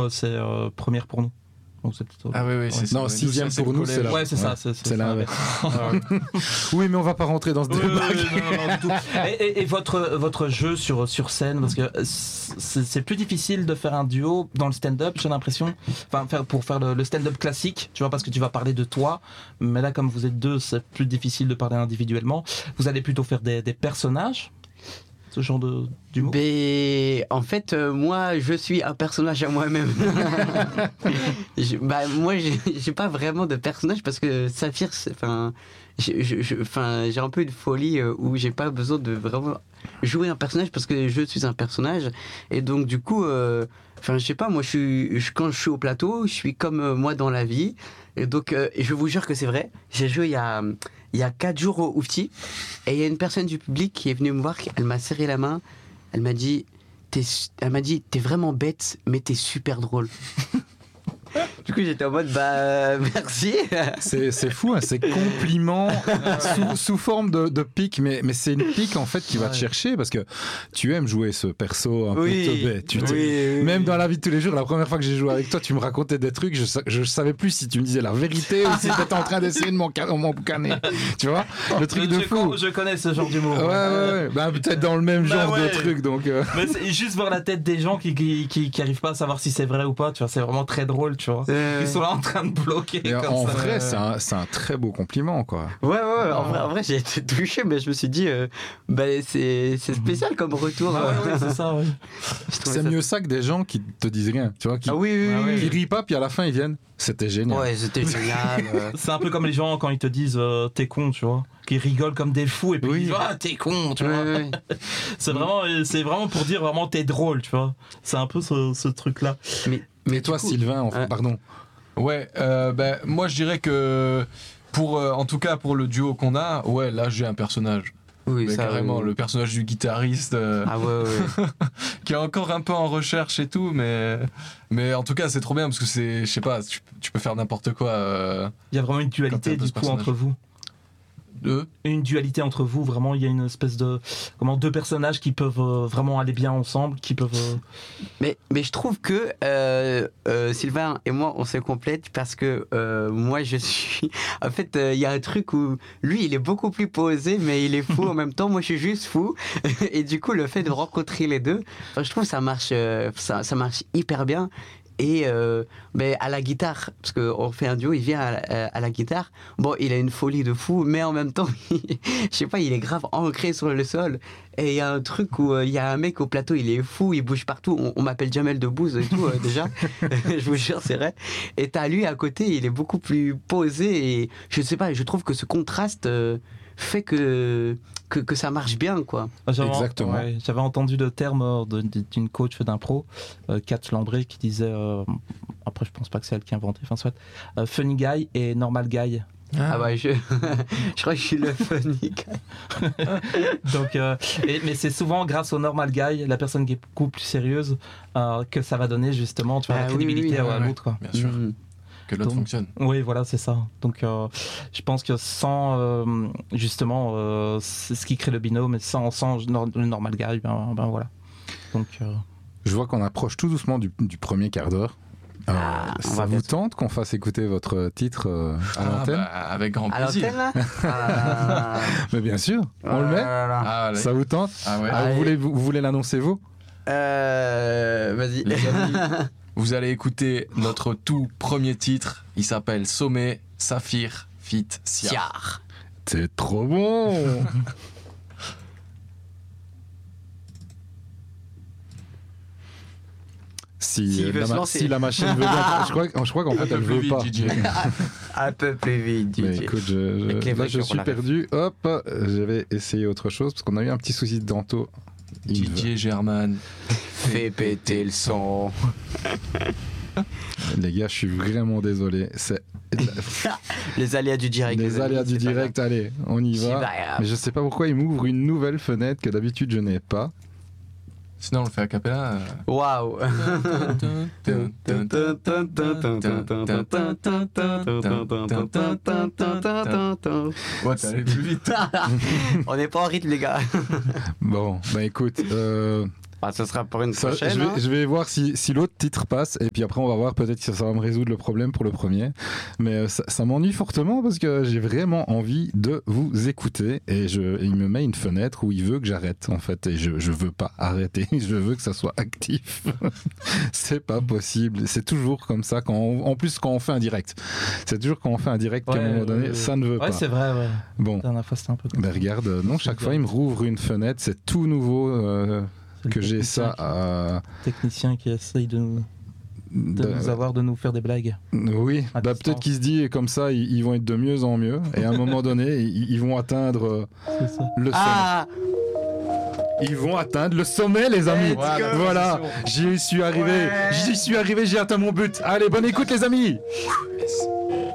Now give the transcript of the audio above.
c'est première pour nous. Donc c'est plutôt... Ah oui, c'est ça. Non, sixième pour nous, c'est là. Ouais, c'est ça. C'est l'inverse. Oui, mais on va pas rentrer dans ce débat. Non, du tout. Et votre jeu sur scène, parce que c'est plus difficile de faire un duo dans le stand-up, j'ai l'impression. Enfin, pour faire le stand-up classique, tu vois, parce que tu vas parler de toi. Mais là, comme vous êtes deux, c'est plus difficile de parler individuellement. Vous allez plutôt faire des personnages, ce genre d'humour. Mais en fait, moi, je suis un personnage à moi-même. Moi, j'ai pas vraiment de personnage parce que Saphir, j'ai un peu une folie où j'ai pas besoin de vraiment jouer un personnage parce que je suis un personnage. Et donc, du coup, je sais pas, moi, quand je suis au plateau, je suis comme moi dans la vie. Et donc, je vous jure que c'est vrai. J'ai joué il y a 4 jours au Oufti et il y a une personne du public qui est venue me voir, elle m'a serré la main, elle m'a dit t'es vraiment bête mais t'es super drôle. Du coup j'étais en mode merci. C'est fou, hein, c'est compliment sous forme de pique, mais c'est une pique en fait qui va te chercher parce que tu aimes jouer ce perso un peu teubé. Même dans la vie de tous les jours, la première fois que j'ai joué avec toi, tu me racontais des trucs, je savais plus si tu me disais la vérité ou si tu étais en train d'essayer de m'emboucaner. Tu vois, le truc de fou. Je connais ce genre d'humour. Ouais. Peut-être dans le même genre de truc donc. Mais c'est juste voir la tête des gens qui arrivent pas à savoir si c'est vrai ou pas. Tu vois, c'est vraiment très drôle. Tu vois, ils sont là en train de bloquer. Et comme en ça. vrai, c'est un très beau compliment, quoi. Ouais. En vrai, j'ai été touché, mais je me suis dit, c'est spécial comme retour. Ouais, c'est ça. Ouais. C'est mieux ça que des gens qui te disent rien, tu vois, qui rient pas, puis à la fin ils viennent. C'était génial. Ouais, c'était génial. C'est un peu comme les gens quand ils te disent t'es con, tu vois, qui rigolent comme des fous et puis ils disent t'es con, tu vois. Ouais. C'est vraiment pour dire vraiment t'es drôle, tu vois. C'est un peu ce truc là. Mais toi, Sylvain, pardon. Ouais, moi je dirais que en tout cas pour le duo qu'on a, là j'ai un personnage. Oui, mais ça, carrément, le personnage du guitariste qui est encore un peu en recherche et tout, mais en tout cas c'est trop bien parce que je sais pas, tu peux faire n'importe quoi. Il y a vraiment une dualité du coup entre vous. Une dualité entre vous, vraiment, il y a une espèce de deux personnages qui peuvent vraiment aller bien ensemble, qui peuvent. Mais je trouve que Sylvain et moi on se complète parce que moi je suis. En fait, il y a un truc où lui il est beaucoup plus posé, mais il est fou en même temps. Moi je suis juste fou, et du coup le fait de rencontrer les deux, je trouve ça marche hyper bien. Et à la guitare, parce qu'on fait un duo, il vient à la guitare. Bon, il a une folie de fou, mais en même temps, je sais pas, il est grave ancré sur le sol. Et il y a un truc où il y a un mec au plateau, il est fou, il bouge partout. On m'appelle Jamel Debbouze et tout, déjà. Je vous jure, c'est vrai. Et t'as lui à côté, il est beaucoup plus posé. Et je sais pas, je trouve que ce contraste fait que ça marche bien, quoi. Exactement. J'avais entendu le terme d'une coach d'impro, Kat Lambré, qui disait, après je pense pas que c'est elle qui a inventé, enfin soit, funny guy et normal guy. Je crois que je suis le funny guy. Donc, mais c'est souvent grâce au normal guy, la personne qui est beaucoup plus sérieuse, que ça va donner justement la crédibilité à l'autre, quoi. Bien sûr. Que l'autre fonctionne. Oui, voilà, c'est ça. Donc, je pense que sans justement c'est ce qui crée le binôme, mais sans le normal guy, ben voilà. Donc, je vois qu'on approche tout doucement du premier quart d'heure. Ça vous tente qu'on fasse écouter votre titre à l'antenne avec grand plaisir. À l'antenne, là Mais bien sûr, on le met. Ça vous tente? Vous voulez l'annoncer vous? Vas-y. Les amis, vous allez écouter notre tout premier titre. Il s'appelle Sommet, Saphir, feat. Siar. C'est trop bon. Si la machine veut bien, je crois qu'en fait elle veut pas. Un peu plus vite, DJ. Mais écoute, je suis perdu. Hop, je vais essayer autre chose parce qu'on a eu un petit souci de Danto. DJ German, fais péter le son. Les gars, je suis vraiment désolé. Les aléas du direct. Allez, on y va. Mais je sais pas pourquoi il m'ouvre une nouvelle fenêtre que d'habitude je n'ai pas. Sinon on le fait a cappella. Waouh. Ouais, t'es allé plus vite. On n'est pas en rythme, les gars. Bon, bah écoute, Bah, ce sera pour une prochaine. Je vais voir si l'autre titre passe, et puis après on va voir, peut-être que ça va me résoudre le problème pour le premier. Mais ça m'ennuie fortement parce que j'ai vraiment envie de vous écouter, et il me met une fenêtre où il veut que j'arrête en fait, et je veux pas arrêter, je veux que ça soit actif. C'est pas possible, c'est toujours comme ça, en plus quand on fait un direct. C'est toujours quand on fait un direct qu'à un moment donné, ça ne veut pas. Ouais, c'est vrai, ouais. Bon. La dernière fois, c'était un peu comme ça. Regarde, non, chaque fois il me rouvre une fenêtre, c'est tout nouveau. Que j'ai ça à... Technicien qui essaye de nous faire des blagues. Oui, peut-être qu'il se dit, et comme ça ils vont être de mieux en mieux, et à un moment donné ils vont atteindre le sommet. Ils vont atteindre le sommet, les amis. Voilà, j'y suis arrivé, j'ai atteint mon but. Allez, bonne écoute les amis.